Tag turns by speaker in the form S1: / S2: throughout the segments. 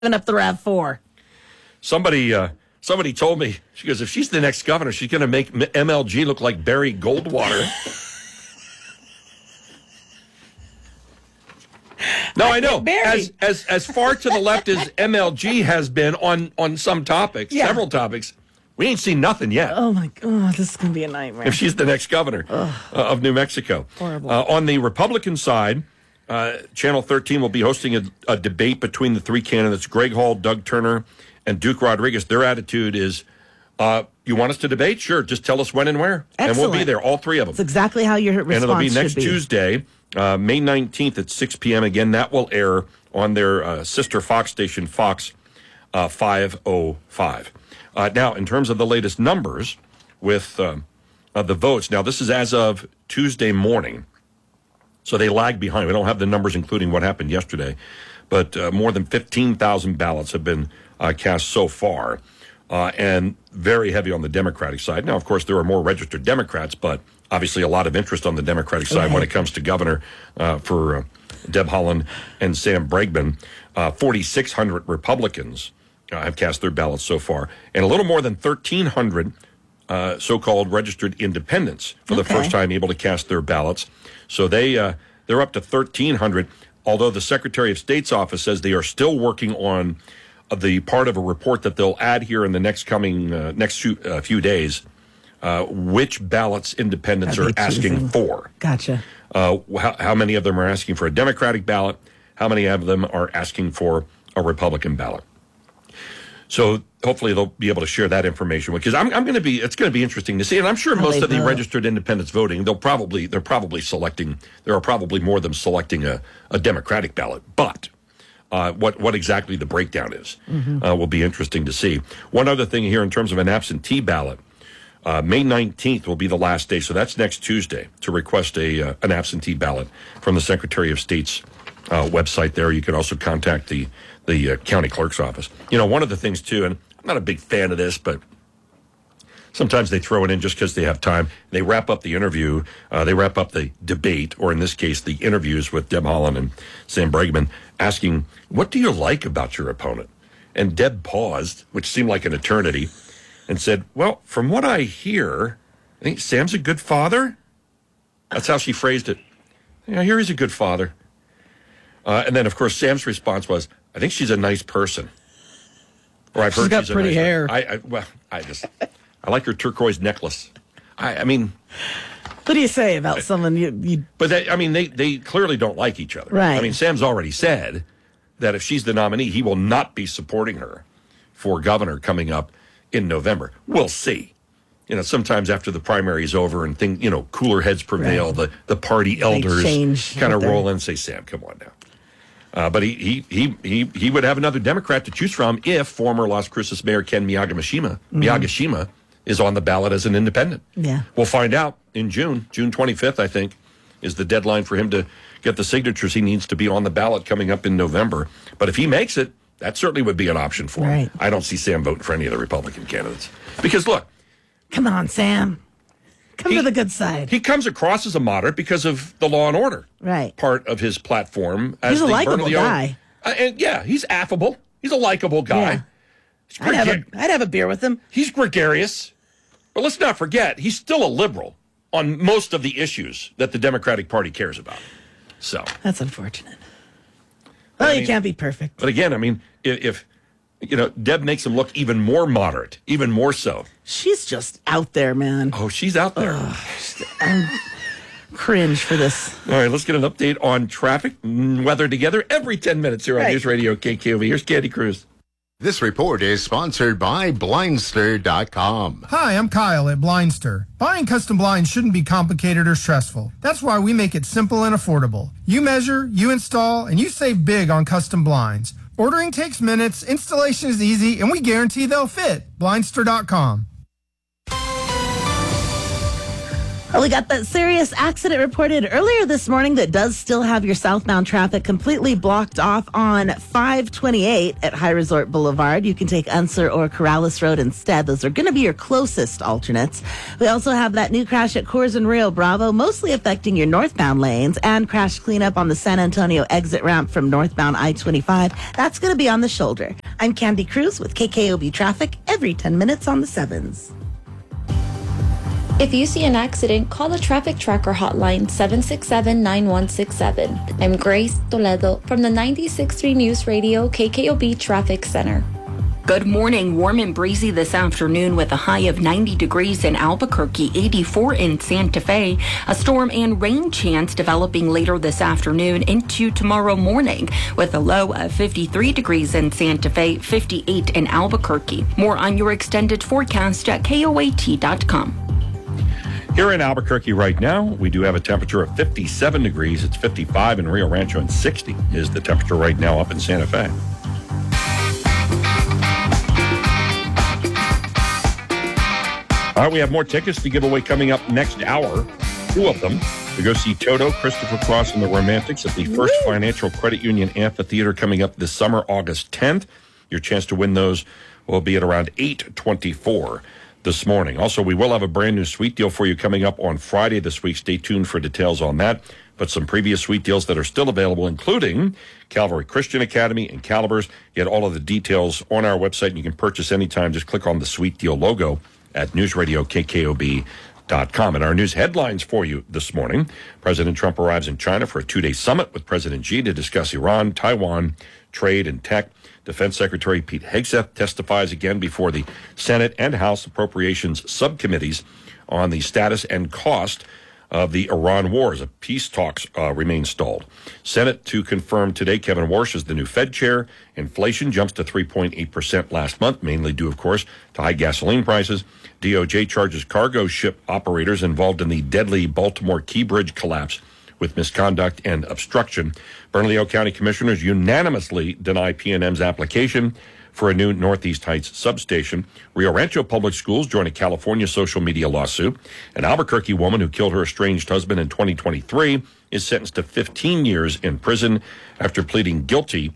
S1: up the RAV4.
S2: Somebody told me, she goes, if she's the next governor, she's going to make MLG look like Barry Goldwater. No, I know. As far to the left as MLG has been on some topics, several topics, we ain't seen nothing yet.
S1: Oh, my God. This is going to be a nightmare.
S2: If she's the next governor of New Mexico.
S1: Horrible.
S2: On the Republican side, Channel 13 will be hosting a debate between the three candidates, Greg Hall, Doug Turner, and Duke Rodriguez. Their attitude is, you want us to debate? Sure, just tell us when and where.
S1: Excellent.
S2: And we'll be there, all three of them.
S1: That's exactly how your response should be.
S2: And it'll be next Tuesday, May 19th at 6 p.m. Again, that will air on their sister Fox station, Fox 505. Now, in terms of the latest numbers with the votes, now this is as of Tuesday morning, so they lag behind. We don't have the numbers including what happened yesterday, but more than 15,000 ballots have been cast so far, and very heavy on the Democratic side. Now, of course, there are more registered Democrats, but obviously a lot of interest on the Democratic side when it comes to governor for Deb Haaland and Sam Bregman. 4,600 Republicans have cast their ballots so far, and a little more than 1,300 so-called registered independents for the first time able to cast their ballots. So they're up to 1,300, although the Secretary of State's office says they are still working on the part of a report that they'll add here in the next few days, which ballots independents are asking for.
S1: Gotcha.
S2: How many of them are asking for a Democratic ballot? How many of them are asking for a Republican ballot? So hopefully they'll be able to share that information, because it's going to be interesting to see. And I'm sure most of the registered independents voting, there are probably more of them selecting a Democratic ballot. But what exactly the breakdown is will be interesting to see. One other thing here in terms of an absentee ballot, May 19th will be the last day. So that's next Tuesday to request an absentee ballot from the Secretary of State's website there. You can also contact the county clerk's office. You know, one of the things, too, and I'm not a big fan of this, but sometimes they throw it in just because they have time. They wrap up the interview. They wrap up the debate, or in this case, the interviews with Deb Haaland and Sam Bregman, asking, what do you like about your opponent? And Deb paused, which seemed like an eternity, and said, well, from what I hear, I think Sam's a good father. That's how she phrased it. I hear he's a good father. And then, of course, Sam's response was, I think she's a nice person. Or I've heard
S1: she's got
S2: she's
S1: pretty
S2: a nice
S1: hair.
S2: I like her turquoise necklace. I mean,
S1: what do you say about someone you?
S2: But they clearly don't like each other.
S1: Right.
S2: I mean, Sam's already said that if she's the nominee, he will not be supporting her for governor coming up in November. We'll see. You know, sometimes after the primary is over and cooler heads prevail, right. the party elders kind of roll in and say, Sam, come on now. But he would have another Democrat to choose from if former Las Cruces Mayor Ken Miyagishima is on the ballot as an independent.
S1: Yeah.
S2: We'll find out in June 25th, I think, is the deadline for him to get the signatures he needs to be on the ballot coming up in November. But if he makes it, that certainly would be an option for him. I don't see Sam voting for any of the Republican candidates. Because, look.
S1: Come on, Sam. Come to the good side.
S2: He comes across as a moderate because of the law and order part of his platform.
S1: He's a likable guy.
S2: And he's affable. He's a likable guy.
S1: Yeah. I'd have a beer with him.
S2: He's gregarious. But let's not forget, he's still a liberal on most of the issues that the Democratic Party cares about. So
S1: that's unfortunate. Well, you can't be perfect.
S2: But again, I mean, if Deb makes him look even more moderate, even more so.
S1: She's just out there, man.
S2: Oh, she's out there.
S1: I'm cringe for this.
S2: All right, let's get an update on traffic and weather together every 10 minutes here on News Radio KKOV. Here's Candy Cruz.
S3: This report is sponsored by Blindster.com.
S4: Hi, I'm Kyle at Blindster. Buying custom blinds shouldn't be complicated or stressful. That's why we make it simple and affordable. You measure, you install, and you save big on custom blinds. Ordering takes minutes, installation is easy, and we guarantee they'll fit. Blindster.com.
S1: Well, we got that serious accident reported earlier this morning that does still have your southbound traffic completely blocked off on 528 at High Resort Boulevard. You can take Unser or Corrales Road instead. Those are going to be your closest alternates. We also have that new crash at Coors and Rio Bravo, mostly affecting your northbound lanes, and crash cleanup on the San Antonio exit ramp from northbound I-25. That's going to be on the shoulder. I'm Candy Cruz with KKOB Traffic every 10 minutes on the 7s.
S5: If you see an accident, call the Traffic Tracker hotline 767-9167. I'm Grace Toledo from the 96.3 News Radio KKOB Traffic Center.
S6: Good morning. Warm and breezy this afternoon with a high of 90 degrees in Albuquerque, 84 in Santa Fe. A storm and rain chance developing later this afternoon into tomorrow morning with a low of 53 degrees in Santa Fe, 58 in Albuquerque. More on your extended forecast at KOAT.com.
S2: Here in Albuquerque right now, we do have a temperature of 57 degrees. It's 55 in Rio Rancho, and 60 is the temperature right now up in Santa Fe. All right, we have more tickets to give away coming up next hour. 2 of them to go see Toto, Christopher Cross, and the Romantics at the First Financial Credit Union Amphitheater coming up this summer, August 10th. Your chance to win those will be at around 8:24 this morning. Also, we will have a brand new sweet deal for you coming up on Friday this week. Stay tuned for details on that. But some previous sweet deals that are still available, including Calvary Christian Academy and Calibers. Get all of the details on our website, and you can purchase anytime. Just click on the sweet deal logo at newsradiokkob.com. And our news headlines for you this morning. President Trump arrives in China for a 2-day summit with President Xi to discuss Iran, Taiwan, trade, and tech. Defense Secretary Pete Hegseth testifies again before the Senate and House Appropriations subcommittees on the status and cost of the Iran war as peace talks remain stalled. Senate to confirm today Kevin Warsh is the new Fed chair. Inflation jumps to 3.8% last month, mainly due, of course, to high gasoline prices. DOJ charges cargo ship operators involved in the deadly Baltimore Key Bridge collapse with misconduct and obstruction. Bernalillo County Commissioners unanimously deny PNM's application for a new Northeast Heights substation. Rio Rancho Public Schools join a California social media lawsuit. An Albuquerque woman who killed her estranged husband in 2023 is sentenced to 15 years in prison after pleading guilty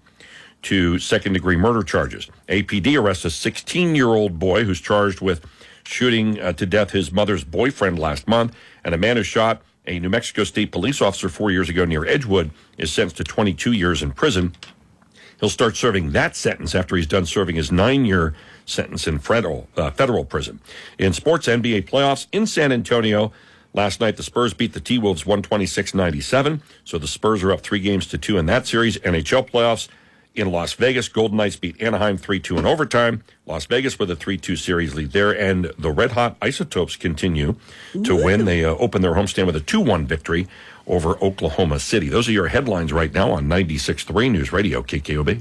S2: to second-degree murder charges. APD arrests a 16-year-old boy who's charged with shooting to death his mother's boyfriend last month, and a man who shot a New Mexico State police officer 4 years ago near Edgewood is sentenced to 22 years in prison. He'll start serving that sentence after he's done serving his 9-year sentence in federal prison. In sports, NBA playoffs in San Antonio. Last night, the Spurs beat the T-Wolves 126-97, so the Spurs are up 3-2 in that series. NHL playoffs in Las Vegas, Golden Knights beat Anaheim 3-2 in overtime. Las Vegas with a 3-2 series lead there, and the red-hot Isotopes continue to win. They open their homestand with a 2-1 victory over Oklahoma City. Those are your headlines right now on 96.3 News Radio KKOB.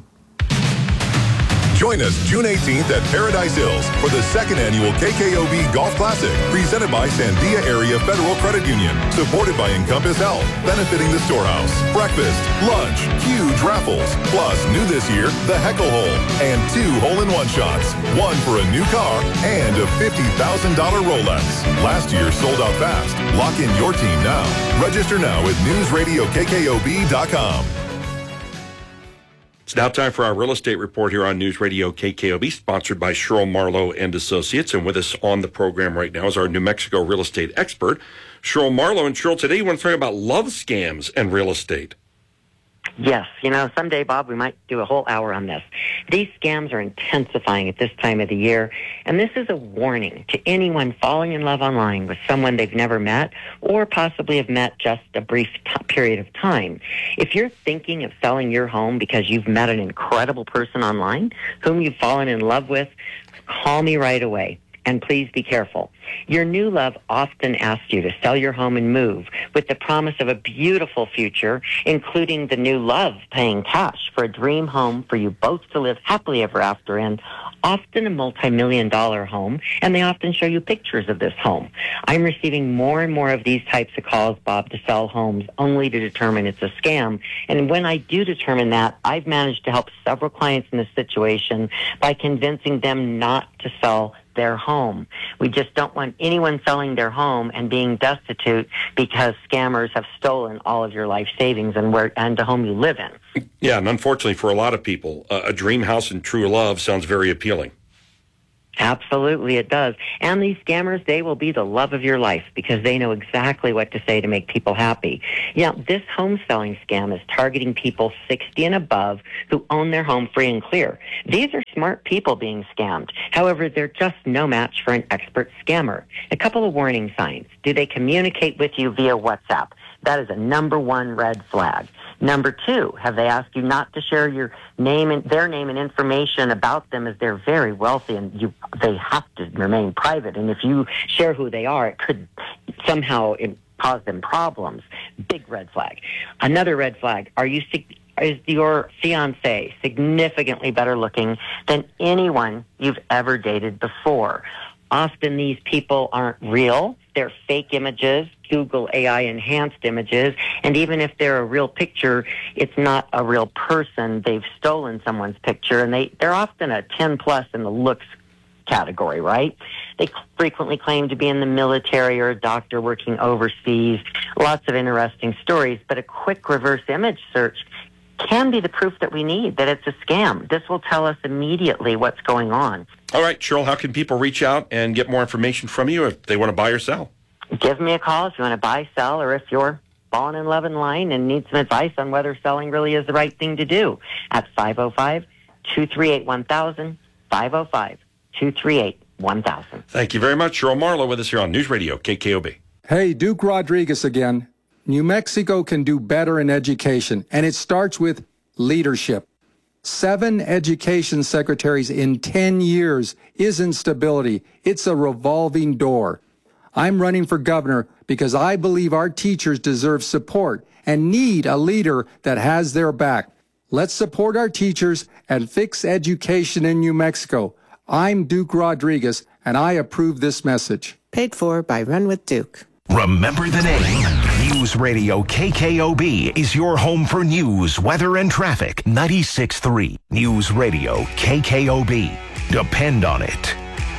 S7: Join us June 18th at Paradise Hills for the 2nd annual KKOB Golf Classic, presented by Sandia Area Federal Credit Union, supported by Encompass Health, benefiting the Storehouse. Breakfast, lunch, huge raffles, plus new this year, the Heckle Hole, and 2 hole-in-one shots, 1 for a new car and a $50,000 Rolex. Last year sold out fast. Lock in your team now. Register now at newsradiokkob.com.
S2: It's now time for our real estate report here on News Radio KKOB, sponsored by Sherrill Marlowe and Associates. And with us on the program right now is our New Mexico real estate expert, Sherrill Marlowe. And Sherrill, today you want to talk about love scams and real estate.
S8: Yes. Someday, Bob, we might do a whole hour on this. These scams are intensifying at this time of the year, and this is a warning to anyone falling in love online with someone they've never met or possibly have met just a brief period of time. If you're thinking of selling your home because you've met an incredible person online whom you've fallen in love with, call me right away. And please be careful. Your new love often asks you to sell your home and move with the promise of a beautiful future, including the new love paying cash for a dream home for you both to live happily ever after in, often a multi-million-dollar home, and they often show you pictures of this home. I'm receiving more and more of these types of calls, Bob, to sell homes only to determine it's a scam. And when I do determine that, I've managed to help several clients in this situation by convincing them not to sell their home. We just don't want anyone selling their home and being destitute because scammers have stolen all of your life savings and the home you live in.
S2: Yeah, and unfortunately for a lot of people, a dream house and true love sounds very appealing.
S8: Absolutely, it does. And these scammers, they will be the love of your life because they know exactly what to say to make people happy. This home selling scam is targeting people 60 and above who own their home free and clear. These are smart people being scammed. However, they're just no match for an expert scammer. A couple of warning signs. Do they communicate with you via WhatsApp? That is a number one red flag. Number two, have they asked you not to share your name and their name and information about them as they're very wealthy and they have to remain private. And if you share who they are, it could somehow cause them problems. Big red flag. Another red flag, is your fiancé significantly better looking than anyone you've ever dated before? Often these people aren't real. They're fake images, Google AI enhanced images, and even if they're a real picture, it's not a real person. They've stolen someone's picture, and they're often a 10 plus in the looks category, right? They frequently claim to be in the military or a doctor working overseas. Lots of interesting stories, but a quick reverse image search can be the proof that we need, that it's a scam. This will tell us immediately what's going on.
S2: All right, Cheryl, how can people reach out and get more information from you if they want to buy or sell?
S8: Give me a call if you want to buy, sell, or if you're falling in love in line and need some advice on whether selling really is the right thing to do at 505-238-1000, 505-238-1000.
S2: Thank you very much. Cheryl Marlowe with us here on News Radio, KKOB.
S9: Hey, Duke Rodriguez again. New Mexico can do better in education, and it starts with leadership. 7 education secretaries in 10 years isn't stability. It's a revolving door. I'm running for governor because I believe our teachers deserve support and need a leader that has their back. Let's support our teachers and fix education in New Mexico. I'm Duke Rodriguez, and I approve this message.
S10: Paid for by Run with Duke.
S11: Remember the name. News Radio KKOB is your home for news, weather, and traffic. 96.3 News Radio KKOB. Depend on it.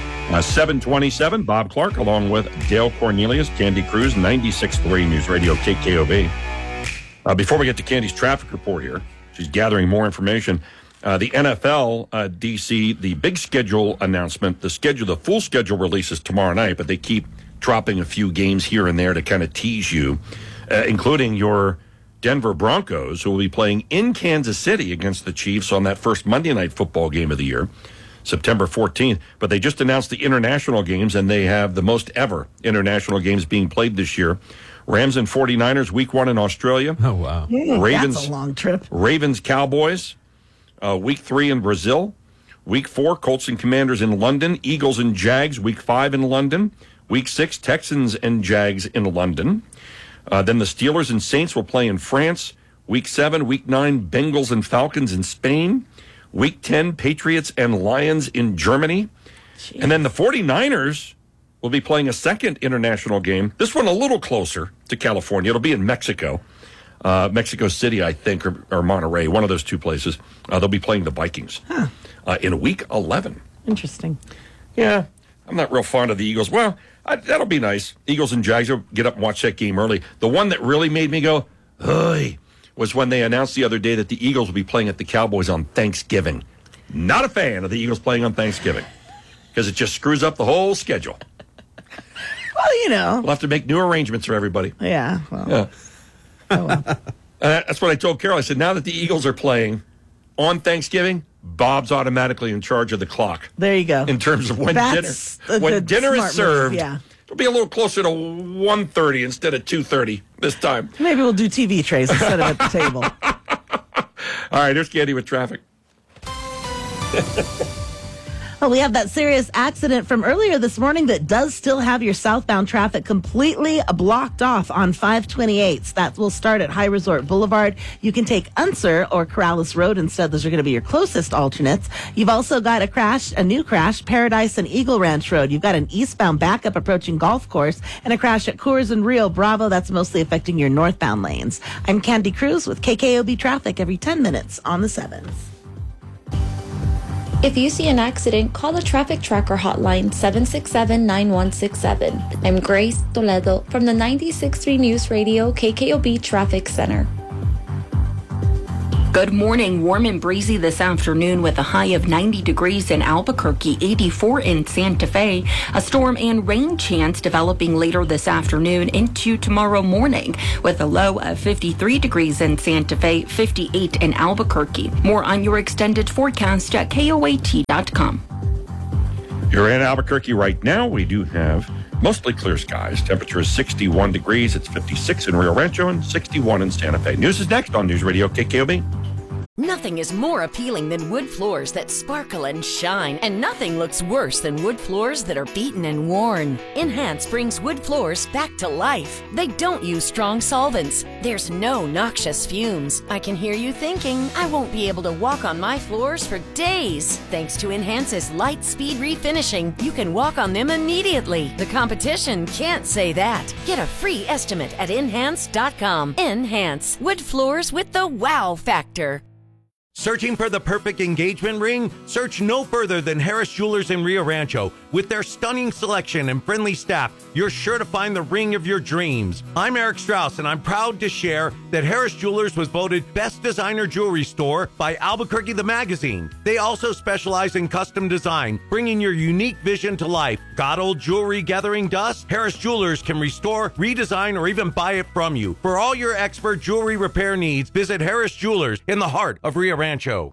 S2: 727, Bob Clark, along with Dale Cornelius, Candy Cruz, 96.3 News Radio KKOB. Before we get to Candy's traffic report here, she's gathering more information. The NFL, DC, the big schedule announcement, the full schedule releases tomorrow night, but they keep dropping a few games here and there to kind of tease you, including your Denver Broncos, who will be playing in Kansas City against the Chiefs on that first Monday night football game of the year, September 14th. But they just announced the international games, and they have the most ever international games being played this year. Rams and 49ers, week 1 in Australia.
S12: Oh, wow.
S1: That's a long trip.
S2: Ravens, Cowboys, week 3 in Brazil. Week 4, Colts and Commanders in London. Eagles and Jags, week 5 in London. Week 6, Texans and Jags in London. Then the Steelers and Saints will play in France. Week 7, Week 9, Bengals and Falcons in Spain. Week 10, Patriots and Lions in Germany. Jeez. And then the 49ers will be playing a second international game. This one a little closer to California. It'll be in Mexico. Mexico City, I think, or Monterrey, one of those two places. They'll be playing the Vikings in Week 11.
S1: Interesting.
S2: Yeah, I'm not real fond of the Eagles. Well, that'll be nice. Eagles and Jags will get up and watch that game early. The one that really made me go, "Oy," was when they announced the other day that the Eagles will be playing at the Cowboys on Thanksgiving. Not a fan of the Eagles playing on Thanksgiving because it just screws up the whole schedule.
S1: Well,
S2: we'll have to make new arrangements for everybody.
S1: Yeah. Well.
S2: Yeah.
S1: Oh, well.
S2: That's what I told Carol. I said, now that the Eagles are playing on Thanksgiving, Bob's automatically in charge of the clock.
S1: There you go.
S2: In terms of when dinner is served.
S1: Move, yeah.
S2: It'll be a little closer to 1:30 instead of 2:30 this time.
S1: Maybe we'll do TV trays instead of at the table.
S2: All right, here's Candy with traffic.
S1: Well, we have that serious accident from earlier this morning that does still have your southbound traffic completely blocked off on 528. That will start at High Resort Boulevard. You can take Unser or Corrales Road instead. Those are going to be your closest alternates. You've also got a new crash, Paradise and Eagle Ranch Road. You've got an eastbound backup approaching Golf Course and a crash at Coors and Rio Bravo. That's mostly affecting your northbound lanes. I'm Candy Cruz with KKOB Traffic every 10 minutes on the 7th.
S5: If you see an accident, call the Traffic Tracker hotline 767-9167. I'm Grace Toledo from the 96.3 News Radio KKOB Traffic Center.
S6: Good morning. Warm and breezy this afternoon with a high of 90 degrees in Albuquerque, 84 in Santa Fe. A storm and rain chance developing later this afternoon into tomorrow morning with a low of 53 degrees in Santa Fe, 58 in Albuquerque. More on your extended forecast at KOAT.com.
S2: You're in Albuquerque right now. We do have mostly clear skies. Temperature is 61 degrees. It's 56 in Rio Rancho and 61 in Santa Fe. News is next on News Radio KKOB.
S12: Nothing is more appealing than wood floors that sparkle and shine, and nothing looks worse than wood floors that are beaten and worn. Enhance brings wood floors back to life. They don't use strong solvents. There's no noxious fumes. I can hear you thinking, I won't be able to walk on my floors for days. Thanks to Enhance's light speed refinishing, you can walk on them immediately. The competition can't say that. Get a free estimate at Enhance.com. Enhance, wood floors with the wow factor.
S13: Searching for the perfect engagement ring? Search no further than Harris Jewelers in Rio Rancho. With their stunning selection and friendly staff, you're sure to find the ring of your dreams. I'm Eric Strauss, and I'm proud to share that Harris Jewelers was voted Best Designer Jewelry Store by Albuquerque the Magazine. They also specialize in custom design, bringing your unique vision to life. Got old jewelry gathering dust? Harris Jewelers can restore, redesign, or even buy it from you. For all your expert jewelry repair needs, visit Harris Jewelers in the heart of Rio Rancho.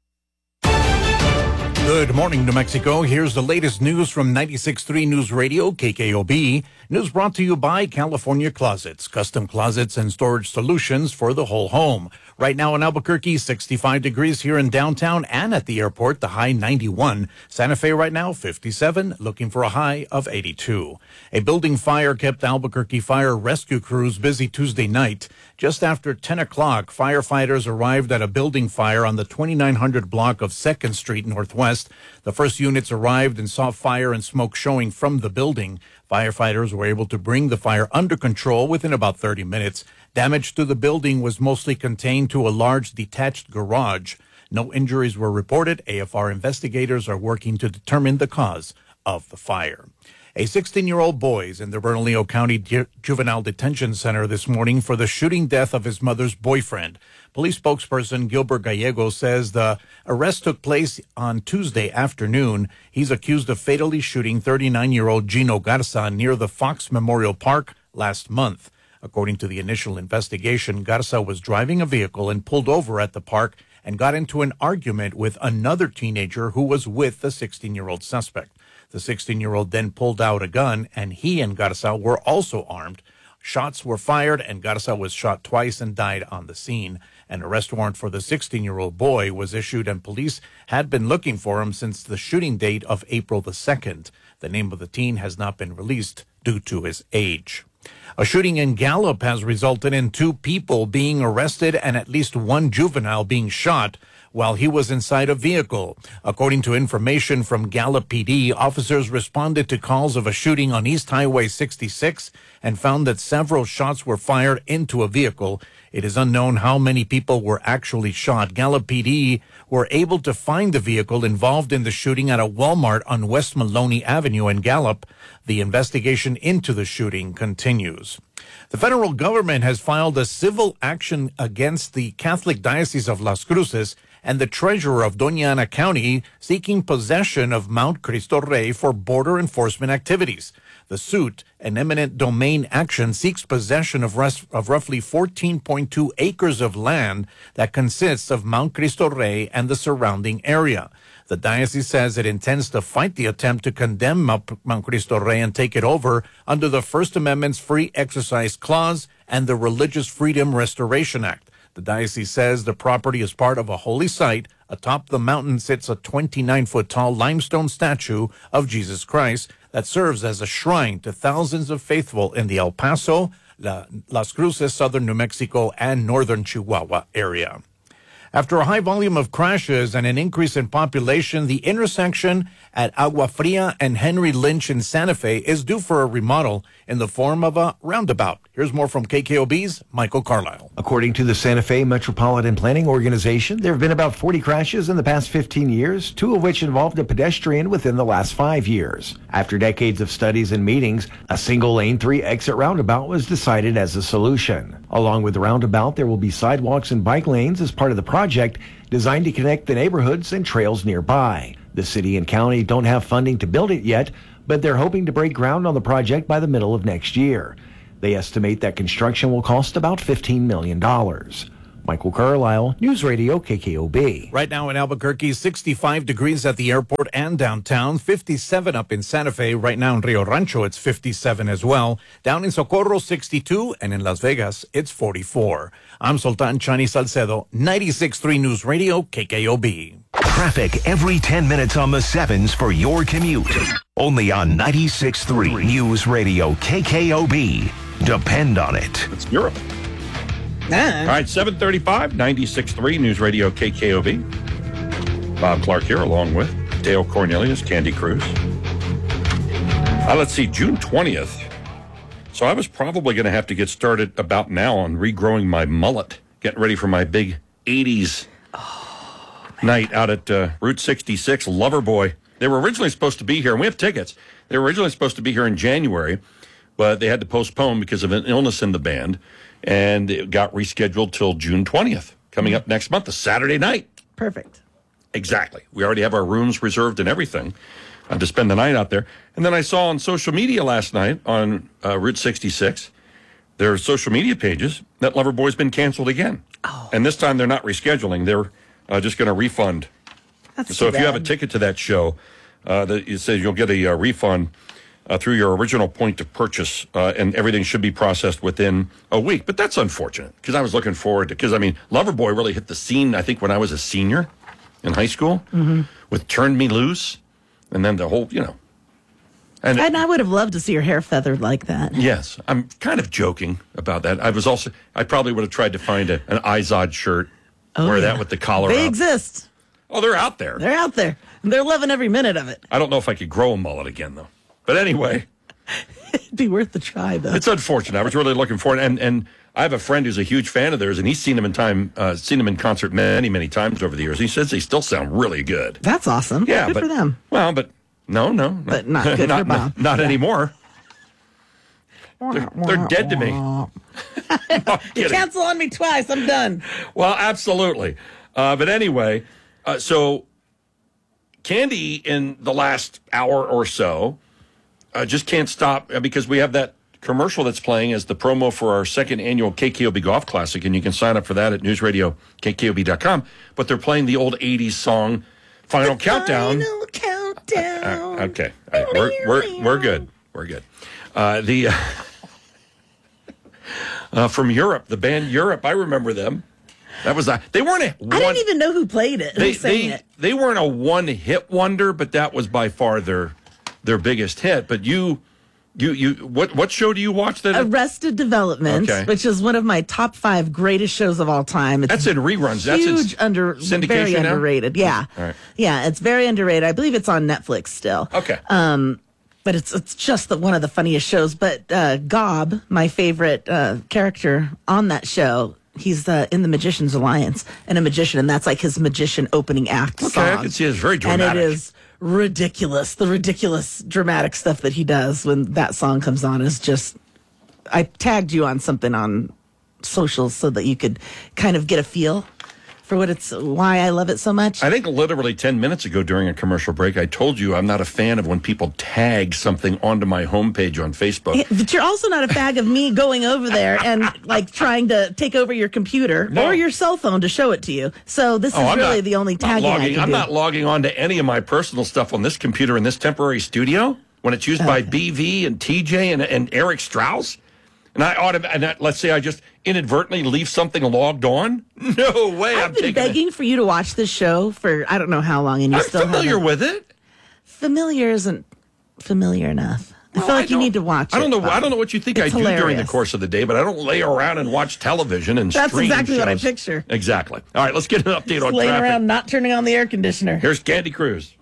S14: Good morning, New Mexico. Here's the latest news from 96.3 News Radio, KKOB. News brought to you by California Closets, custom closets and storage solutions for the whole home. Right now in Albuquerque, 65 degrees here in downtown and at the airport, the high 91. Santa Fe right now, 57, looking for a high of 82. A building fire kept Albuquerque fire rescue crews busy Tuesday night. Just after 10 o'clock, firefighters arrived at a building fire on the 2900 block of 2nd Street Northwest. The first units arrived and saw fire and smoke showing from the building. Firefighters were able to bring the fire under control within about 30 minutes. Damage to the building was mostly contained to a large detached garage. No injuries were reported. AFR investigators are working to determine the cause of the fire. A 16-year-old boy is in the Bernalillo County Juvenile Detention Center this morning for the shooting death of his mother's boyfriend. Police spokesperson Gilbert Gallego says the arrest took place on Tuesday afternoon. He's accused of fatally shooting 39-year-old Gino Garza near the Fox Memorial Park last month. According to the initial investigation, Garza was driving a vehicle and pulled over at the park and got into an argument with another teenager who was with the 16-year-old suspect. The 16-year-old then pulled out a gun, and he and Garza were also armed. Shots were fired, and Garza was shot twice and died on the scene. An arrest warrant for the 16-year-old boy was issued, and police had been looking for him since the shooting date of April the 2nd. The name of the teen has not been released due to his age. A shooting in Gallup has resulted in 2 people being arrested and at least 1 juvenile being shot while he was inside a vehicle. According to information from Gallup PD, officers responded to calls of a shooting on East Highway 66 and found that several shots were fired into a vehicle. It is unknown how many people were actually shot. Gallup PD were able to find the vehicle involved in the shooting at a Walmart on West Maloney Avenue in Gallup. The investigation into the shooting continues. The federal government has filed a civil action against the Catholic Diocese of Las Cruces and the treasurer of Doña Ana County seeking possession of Mount Cristo Rey for border enforcement activities. The suit, an eminent domain action, seeks possession of roughly 14.2 acres of land that consists of Mount Cristo Rey and the surrounding area. The diocese says it intends to fight the attempt to condemn Mount Cristo Rey and take it over under the First Amendment's Free Exercise Clause and the Religious Freedom Restoration Act. The diocese says the property is part of a holy site. Atop the mountain sits a 29-foot-tall limestone statue of Jesus Christ that serves as a shrine to thousands of faithful in the El Paso, Las Cruces, southern New Mexico, and northern Chihuahua area. After a high volume of crashes and an increase in population, the intersection at Agua Fria and Henry Lynch in Santa Fe is due for a remodel in the form of a roundabout. Here's more from KKOB's Michael Carlisle.
S11: According to the Santa Fe Metropolitan Planning Organization, there have been about 40 crashes in the past 15 years, 2 of which involved a pedestrian within the last 5 years. After decades of studies and meetings, a single lane 3 exit roundabout was decided as a solution. Along with the roundabout, there will be sidewalks and bike lanes as part of the project designed to connect the neighborhoods and trails nearby. The city and county don't have funding to build it yet, but they're hoping to break ground on the project by the middle of next year. They estimate that construction will cost about $15 million. Michael Carlisle, News Radio KKOB.
S14: Right now in Albuquerque, 65 degrees at the airport and downtown, 57 up in Santa Fe. Right now in Rio Rancho, it's 57 as well. Down in Socorro, 62, and in Las Vegas, it's 44. I'm Sultan Chani Salcedo, 96.3 News Radio KKOB.
S11: Traffic every 10 minutes on the 7s for your commute. Only on 96.3 News Radio KKOB. Depend on it.
S2: It's Europe. All right, 735, 96.3 News Radio KKOB. Bob Clark here, along with Dale Cornelius, Candy Cruz. Let's see, June 20th. So I was probably going to have to get started about now on regrowing my mullet, getting ready for my big 80s night out at Route 66, Loverboy. They were originally supposed to be here, and we have tickets. They were originally supposed to be here in January, but they had to postpone because of an illness in the band, and it got rescheduled till June 20th, coming up next month, a Saturday night.
S1: Perfect.
S2: Exactly. We already have our rooms reserved and everything to spend the night out there. And then I saw on social media last night on Route 66, their social media pages, that Loverboy's been canceled again. Oh. And this time they're not rescheduling. They're just going to refund. So if you have a ticket to that show, it says you'll get a refund through your original point of purchase, and everything should be processed within a week. But that's unfortunate, because I was looking forward to, because, I mean, Loverboy really hit the scene, I think, when I was a senior in high school, with Turn Me Loose, and then the whole, And
S1: I would have loved to see your hair feathered like that.
S2: Yes, I'm kind of joking about that. I probably would have tried to find an Izod shirt, wear that with the collar
S1: They
S2: up.
S1: exist.
S2: Oh, they're out there.
S1: They're out there. They're loving every minute of it.
S2: I don't know if I could grow a mullet again, though. But anyway.
S1: It'd be worth the try, though.
S2: It's unfortunate. I was really looking for it. And I have a friend who's a huge fan of theirs, and he's seen them in concert many, many times over the years. He says they still sound really good.
S1: That's awesome.
S2: Yeah,
S1: good for them.
S2: Well, but no.
S1: But not good for Bob.
S2: Not anymore. They're dead to me.
S1: You cancel on me twice. I'm done.
S2: Well, absolutely. But anyway, so Candy in the last hour or so just can't stop because we have that commercial that's playing as the promo for our second annual KKOB Golf Classic, and you can sign up for that at newsradiokkob.com. But they're playing the old 80s song, Final Countdown.
S1: Final Countdown.
S2: Okay. All right. We're good. We're good. From Europe, the band Europe, I remember them. That was they weren't a one,
S1: I didn't even know who played it. Who sang it?
S2: They weren't a one-hit wonder, but that was by far their biggest hit. But what show do you watch? That
S1: Arrested Development, which is one of my top 5 greatest shows of all time. That's
S2: in reruns.
S1: Huge,
S2: syndication
S1: very
S2: now?
S1: underrated. Yeah,
S2: all right.
S1: Yeah, it's very underrated. I believe it's on Netflix still.
S2: Okay.
S1: But it's just one of the funniest shows. But Gob, my favorite character on that show, he's in the Magician's Alliance and a magician, and that's like his magician opening act song.
S2: I can see it's very dramatic.
S1: And it is ridiculous. The ridiculous dramatic stuff that he does when that song comes on is just... I tagged you on something on socials so that you could kind of get a feel for why I love it so much.
S2: I think literally 10 minutes ago during a commercial break, I told you I'm not a fan of when people tag something onto my homepage on Facebook.
S1: Yeah, but you're also not a fan of me going over there and like trying to take over your computer or your cell phone to show it to you. So this is really the only tagging I can do.
S2: I'm not logging on to any of my personal stuff on this computer in this temporary studio when it's used by BV and TJ and Eric Strauss. And let's say I just inadvertently leave something logged on. No way.
S1: I've been begging for you to watch this show for I don't know how long, and you still haven't.
S2: I'm familiar with it.
S1: Familiar isn't familiar enough. I feel like you need to watch it.
S2: I don't know what you think I do during the course of the day, but I don't lay around and watch television and
S1: That's
S2: stream
S1: exactly
S2: shows.
S1: what I picture.
S2: Exactly. All right, let's get an update on
S1: laying
S2: traffic.
S1: around not turning on the air conditioner.
S2: Here's Candy Cruz.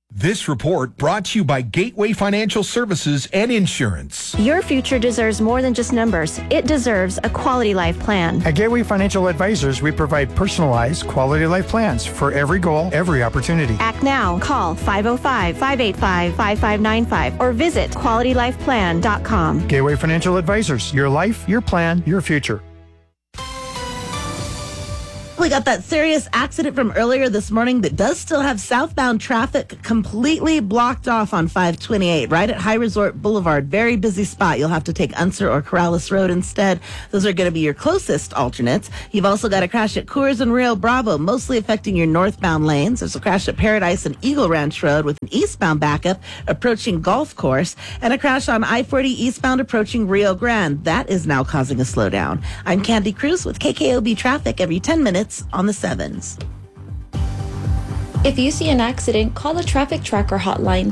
S15: This report brought to you by Gateway Financial Services and Insurance.
S16: Your future deserves more than just numbers. It deserves a quality life plan.
S4: At Gateway Financial Advisors, we provide personalized quality life plans for every goal, every opportunity.
S16: Act now. Call 505-585-5595 or visit QualityLifePlan.com.
S4: Gateway Financial Advisors, your life, your plan, your future.
S1: We got that serious accident from earlier this morning that does still have southbound traffic completely blocked off on 528, right at High Resort Boulevard. Very busy spot. You'll have to take Unser or Corrales Road instead. Those are going to be your closest alternates. You've also got a crash at Coors and Rio Bravo, mostly affecting your northbound lanes. There's a crash at Paradise and Eagle Ranch Road with an eastbound backup approaching Golf Course, and a crash on I-40 eastbound approaching Rio Grande. That is now causing a slowdown. I'm Candy Cruz with KKOB Traffic every 10 minutes on the 7s.
S5: If you see an accident, call the Traffic Tracker hotline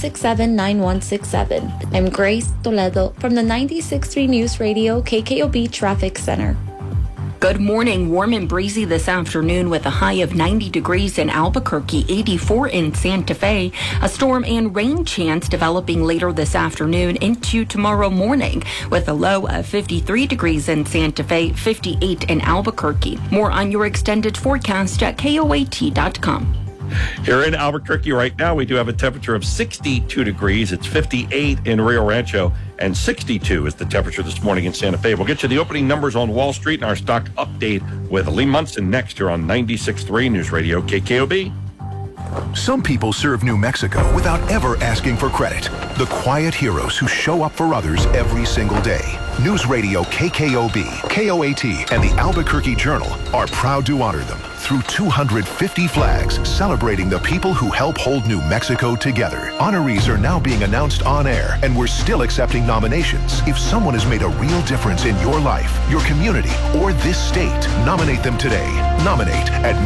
S5: 767-9167. I'm Grace Toledo from the 96.3 News Radio KKOB Traffic Center.
S6: Good morning. Warm and breezy this afternoon with a high of 90 degrees in Albuquerque, 84 in Santa Fe. A storm and rain chance developing later this afternoon into tomorrow morning with a low of 53 degrees in Santa Fe, 58 in Albuquerque. More on your extended forecast at KOAT.com.
S2: Here in Albuquerque right now, we do have a temperature of 62 degrees. It's 58 in Rio Rancho, and 62 is the temperature this morning in Santa Fe. We'll get you the opening numbers on Wall Street and our stock update with Lee Munson next here on 96.3 News Radio KKOB.
S17: Some people serve New Mexico without ever asking for credit. The quiet heroes who show up for others every single day. News Radio KKOB, KOAT, and the Albuquerque Journal are proud to honor them through 250 flags celebrating the people who help hold New Mexico together. Honorees are now being announced on air, and we're still accepting nominations. If someone has made a real difference in your life, your community, or this state, nominate them today. Nominate at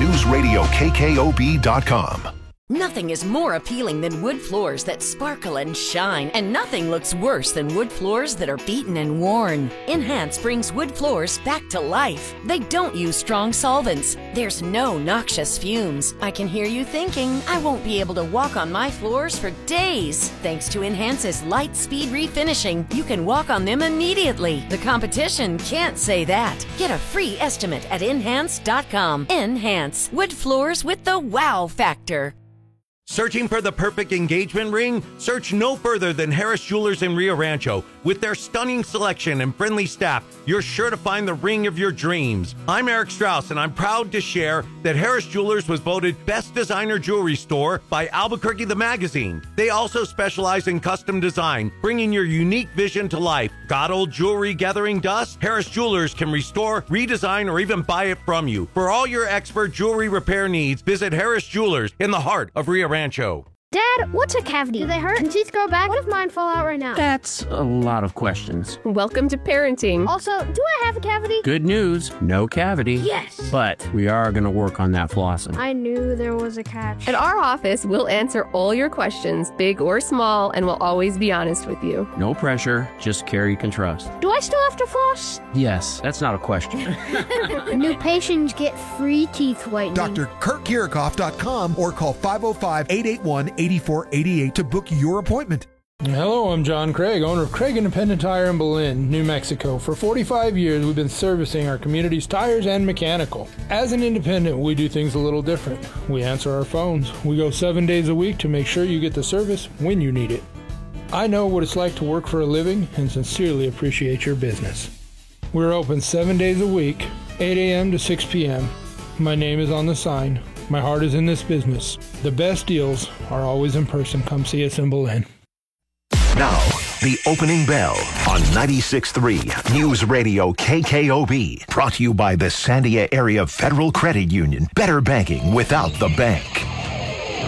S17: newsradiokkob.com.
S12: Nothing is more appealing than wood floors that sparkle and shine, and nothing looks worse than wood floors that are beaten and worn. Enhance brings wood floors back to life. They don't use strong solvents. There's no noxious fumes. I can hear you thinking, I won't be able to walk on my floors for days. Thanks to Enhance's light speed refinishing, you can walk on them immediately. The competition can't say that. Get a free estimate at Enhance.com. Enhance, wood floors with the wow factor.
S13: Searching for the perfect engagement ring? Search no further than Harris Jewelers in Rio Rancho. With their stunning selection and friendly staff, you're sure to find the ring of your dreams. I'm Eric Strauss, and I'm proud to share that Harris Jewelers was voted Best Designer Jewelry Store by Albuquerque the Magazine. They also specialize in custom design, bringing your unique vision to life. Got old jewelry gathering dust? Harris Jewelers can restore, redesign, or even buy it from you. For all your expert jewelry repair needs, visit Harris Jewelers in the heart of Rio Rancho.
S18: Dad, what's a cavity? Do they hurt? Can teeth grow back? What if mine fall out right now?
S19: That's a lot of questions.
S18: Welcome to parenting. Also, do I have a cavity?
S19: Good news, no cavity.
S18: Yes!
S19: But we are going to work on that flossing.
S18: I knew there was a catch.
S20: At our office, we'll answer all your questions, big or small, and we'll always be honest with you.
S19: No pressure, just care you can trust.
S18: Do I still have to floss?
S19: Yes, that's not a question.
S18: New patients get free teeth whitening.
S21: DrKirkYerikoff.com or call 505-881-8488 to book your appointment.
S4: Hello, I'm John Craig, owner of Craig Independent Tire in Belen, New Mexico. For 45 years, we've been servicing our community's tires and mechanical. As an independent, we do things a little different. We answer our phones. We go 7 days a week to make sure you get the service when you need it. I know what it's like to work for a living and sincerely appreciate your business. We're open 7 days a week, 8 a.m. to 6 p.m. My name is on the sign. My heart is in this business. The best deals are always in person. Come see us in Belen.
S17: Now, the opening bell on 96.3 News Radio KKOB. Brought to you by the Sandia Area Federal Credit Union. Better banking without the bank.